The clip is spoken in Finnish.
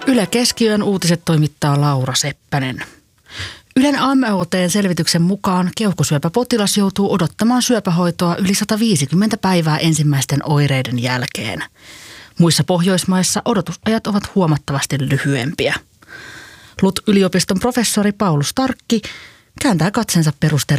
Yle Keskiyön uutiset toimittaa Laura Seppänen. Ylen AMOT-selvityksen mukaan keuhkosyöpäpotilas joutuu odottamaan syöpähoitoa yli 150 päivää ensimmäisten oireiden jälkeen. Muissa Pohjoismaissa odotusajat ovat huomattavasti lyhyempiä. LUT-yliopiston professori Paulus Tarkki kääntää katsensa